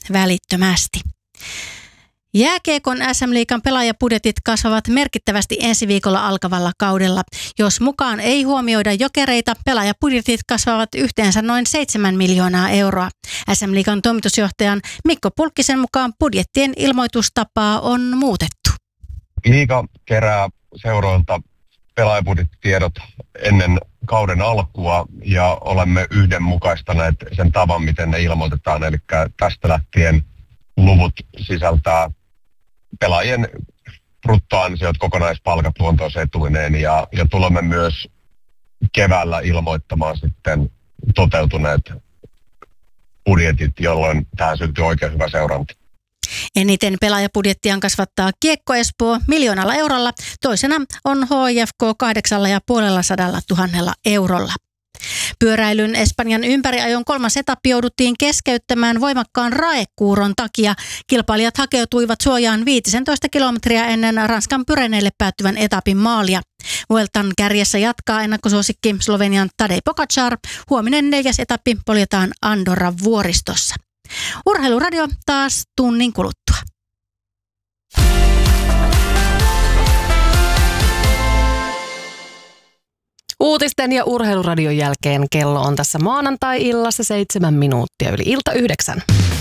välittömästi. Jääkiekon SM-liigan pelaajabudjetit kasvavat merkittävästi ensi viikolla alkavalla kaudella. Jos mukaan ei huomioida Jokereita, pelaajabudjetit kasvavat yhteensä noin 7 miljoonaa euroa. SM-liigan toimitusjohtajan Mikko Pulkkisen mukaan budjettien ilmoitustapaa on muutettu. Liiga kerää seuroilta pelaajabudjettitiedot ennen kauden alkua ja olemme yhdenmukaistaneet sen tavan, miten ne ilmoitetaan. Eli tästä lähtien luvut sisältää pelaajien bruttoansiot, kokonaispalkat luontoisetuineen ja tulemme myös keväällä ilmoittamaan sitten toteutuneet budjetit, jolloin tähän syntyy oikein hyvä seuranta. Eniten pelaajabudjettiaan kasvattaa Kiekko Espoo 1 miljoonalla eurolla, toisena on HIFK 850 000 eurolla. Pyöräilyn Espanjan ympäriajon 3. etappi jouduttiin keskeyttämään voimakkaan raekuuron takia. Kilpailijat hakeutuivat suojaan 15 kilometriä ennen Ranskan Pyreneille päättyvän etapin maalia. Vueltan kärjessä jatkaa ennakkosuosikki Slovenian Tadej Pogačar. Huominen 4. etappi poljetaan Andorran vuoristossa. Urheiluradio taas tunnin kuluttua. Uutisten ja urheiluradion jälkeen kello on tässä maanantai-illassa 7 minuuttia yli ilta 9.